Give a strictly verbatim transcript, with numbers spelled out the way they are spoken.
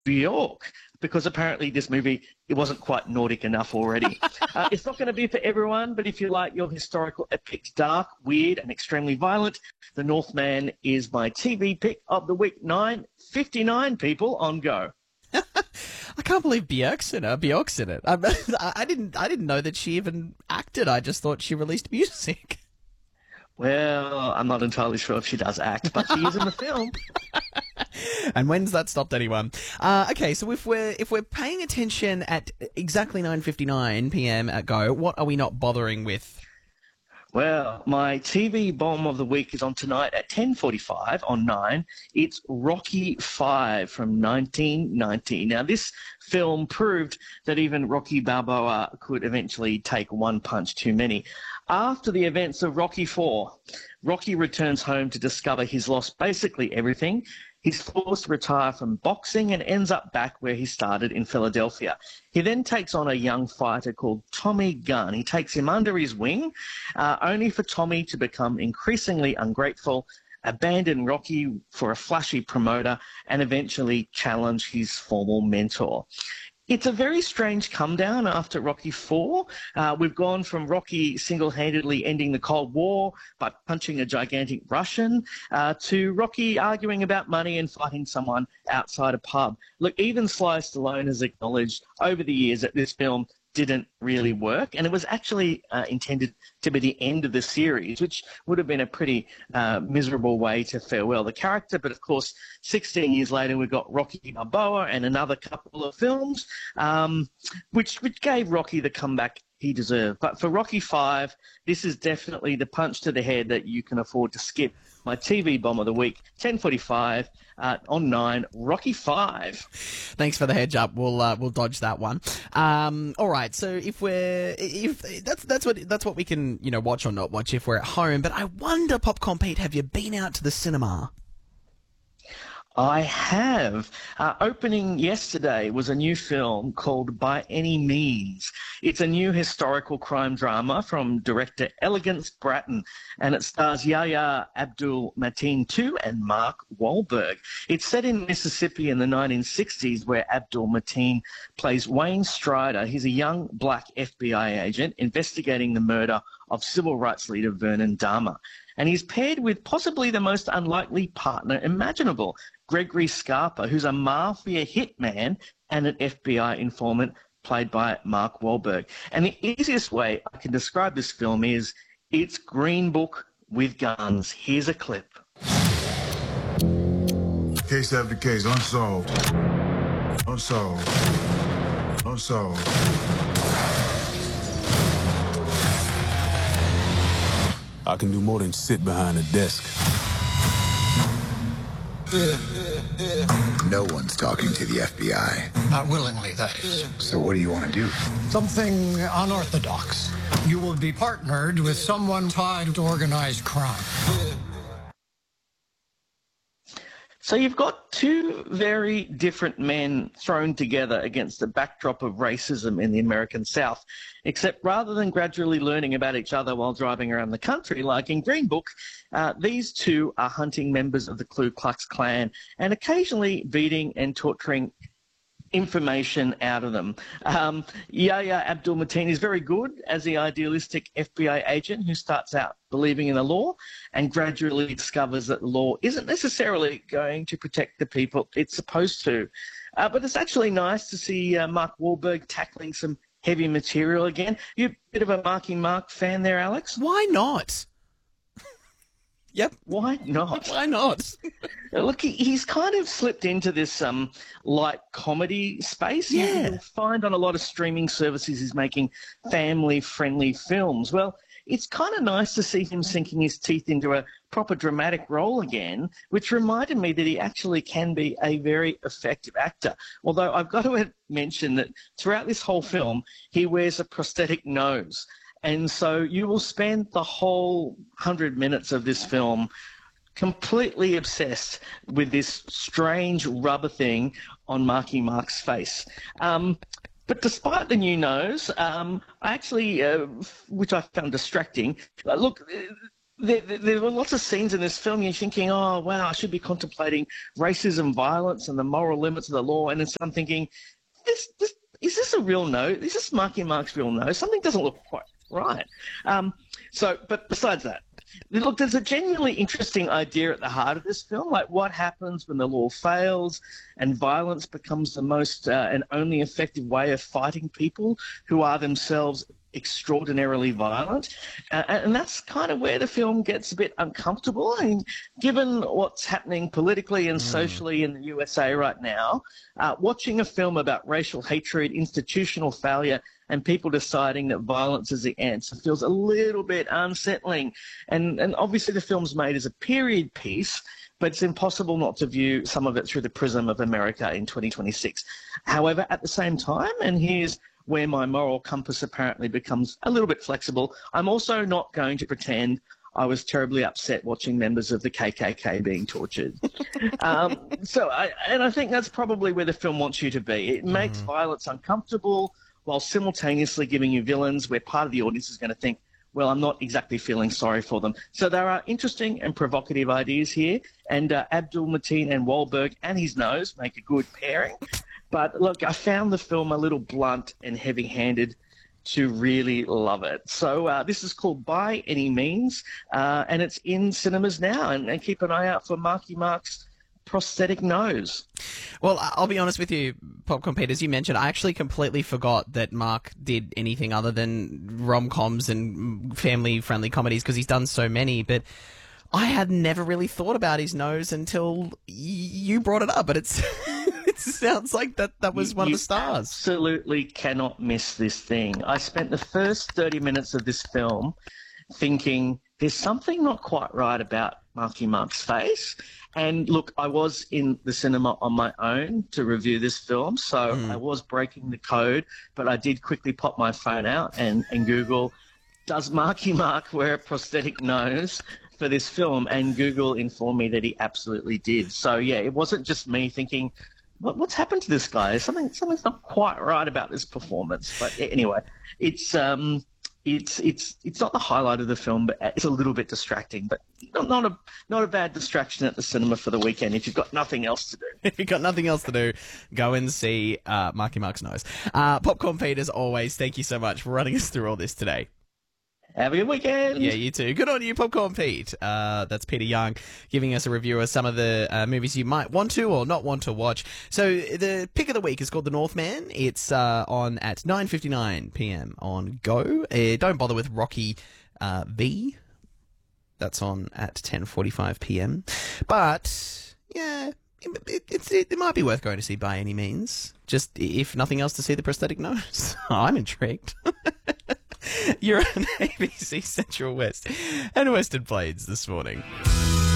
Bjork, because apparently this movie, it wasn't quite Nordic enough already. uh, it's not going to be for everyone, but if you like your historical epics dark, weird, and extremely violent, The Northman is my T V pick of the week. nine fifty-nine people on Go. I can't believe Björk's in it. Björk's in it. I, I didn't. I didn't know that she even acted. I just thought she released music. Well, I'm not entirely sure if she does act, but she is in the film. And when's that stopped anyone? Uh, okay, so if we're if we're paying attention at exactly nine fifty-nine p.m. at Go, what are we not bothering with? Well, my T V bomb of the week is on tonight at ten forty-five on nine. It's Rocky five from nineteen ninety. Now, this film proved that even Rocky Balboa could eventually take one punch too many. After the events of Rocky four, Rocky returns home to discover he's lost basically everything. He's forced to retire from boxing and ends up back where he started in Philadelphia. He then takes on a young fighter called Tommy Gunn. He takes him under his wing, uh, only for Tommy to become increasingly ungrateful, abandon Rocky for a flashy promoter, and eventually challenge his former mentor. It's a very strange come down after Rocky four. Uh, we've gone from Rocky single-handedly ending the Cold War by punching a gigantic Russian uh, to Rocky arguing about money and fighting someone outside a pub. Look, even Sly Stallone has acknowledged over the years that this film didn't really work, and it was actually uh, intended to be the end of the series, which would have been a pretty uh, miserable way to farewell the character. But of course, sixteen years later, we got Rocky Balboa and another couple of films, um, which which gave Rocky the comeback he deserved. But for Rocky five, this is definitely the punch to the head that you can afford to skip. My T V bomb of the week, ten forty-five uh, on nine, Rocky five. Thanks for the heads up. We'll uh, we'll dodge that one. Um, all right. So if we're if that's that's what that's what we can you know watch or not watch if we're at home. But I wonder, Popcorn Pete, have you been out to the cinema? I have. Uh, opening yesterday was a new film called By Any Means. It's a new historical crime drama from director Elegance Bratton, and it stars Yahya Abdul-Mateen the second and Mark Wahlberg. It's set in Mississippi in the nineteen sixties, where Abdul-Mateen plays Wayne Strider. He's a young black F B I agent investigating the murder of civil rights leader Vernon Dahmer. And he's paired with possibly the most unlikely partner imaginable, Gregory Scarpa, who's a mafia hitman and an F B I informant played by Mark Wahlberg. And the easiest way I can describe this film is it's Green Book with guns. Here's a clip. Case after case, unsolved. Unsolved. Unsolved. I can do more than sit behind a desk. No one's talking to the F B I. Not willingly, that is. So what do you want to do? Something unorthodox. You will be partnered with someone tied to organized crime. So you've got two very different men thrown together against the backdrop of racism in the American South, except rather than gradually learning about each other while driving around the country, like in Green Book, uh, these two are hunting members of the Ku Klux Klan and occasionally beating and torturing information out of them. Um, Yahya Abdul-Mateen is very good as the idealistic F B I agent who starts out believing in the law and gradually discovers that the law isn't necessarily going to protect the people it's supposed to. Uh, but it's actually nice to see uh, Mark Wahlberg tackling some heavy material again. You a bit of a Marky Mark fan there, Alex? Why not? Yep. Why not? Why not? Look, he, he's kind of slipped into this um, light comedy space. Yeah. You'll find on a lot of streaming services he's making family-friendly films. Well, it's kind of nice to see him sinking his teeth into a proper dramatic role again, which reminded me that he actually can be a very effective actor. Although I've got to mention that throughout this whole film, he wears a prosthetic nose. And so you will spend the whole hundred minutes of this film completely obsessed with this strange rubber thing on Marky Mark's face. Um, but despite the new nose, um, I actually, uh, which I found distracting, uh, look, there, there, there were lots of scenes in this film you're thinking, oh, wow, I should be contemplating racism, violence, and the moral limits of the law. And instead I'm thinking, this, this, is this a real note? Is this Marky Mark's real note? Something doesn't look quite right. Um, so, but besides that, look, there's a genuinely interesting idea at the heart of this film, like what happens when the law fails and violence becomes the most uh, and only effective way of fighting people who are themselves extraordinarily violent. Uh, and that's kind of where the film gets a bit uncomfortable. I mean, given what's happening politically and socially in the U S A right now, uh, watching a film about racial hatred, institutional failure, and people deciding that violence is the answer feels a little bit unsettling. And, and obviously the film's made as a period piece, but it's impossible not to view some of it through the prism of America in twenty twenty-six. However, at the same time, and here's where my moral compass apparently becomes a little bit flexible, I'm also not going to pretend I was terribly upset watching members of the K K K being tortured. um, so, I, and I think that's probably where the film wants you to be. It makes mm. violence uncomfortable while simultaneously giving you villains where part of the audience is going to think, well, I'm not exactly feeling sorry for them. So there are interesting and provocative ideas here, and uh, Abdul Mateen and Wahlberg and his nose make a good pairing. But look, I found the film a little blunt and heavy-handed to really love it. So uh, this is called By Any Means, uh, and it's in cinemas now. And, and keep an eye out for Marky Mark's prosthetic nose. Well, I'll be honest with you, Popcorn Pete, as you mentioned, I actually completely forgot that Mark did anything other than rom-coms and family-friendly comedies because he's done so many, but I had never really thought about his nose until y- you brought it up, but it's... It sounds like that, that was you, one you of the stars. Absolutely cannot miss this thing. I spent the first thirty minutes of this film thinking there's something not quite right about Marky Mark's face. And look, I was in the cinema on my own to review this film, so mm. I was breaking the code, but I did quickly pop my phone out and, and Google, does Marky Mark wear a prosthetic nose for this film? And Google informed me that he absolutely did. So, yeah, it wasn't just me thinking, What, what's happened to this guy? Something, something's not quite right about this performance. But anyway, it's um, it's it's it's not the highlight of the film, but it's a little bit distracting. But not, not a not a bad distraction at the cinema for the weekend if you've got nothing else to do. If you've got nothing else to do, go and see uh, Marky Mark's nose. Uh, Popcorn Pete, as always, thank you so much for running us through all this today. Have a good weekend. Yeah, you too. Good on you, Popcorn Pete. Uh, that's Peter Young giving us a review of some of the uh, movies you might want to or not want to watch. So the pick of the week is called The Northman. It's uh, on at nine fifty-nine p.m. on Go. Uh, don't bother with Rocky uh, V. That's on at ten forty-five p.m. But, yeah, it, it, it's, it, it might be worth going to see by any means. Just, if nothing else, to see the prosthetic nose. I'm intrigued. You're on A B C Central West and Western Plains this morning.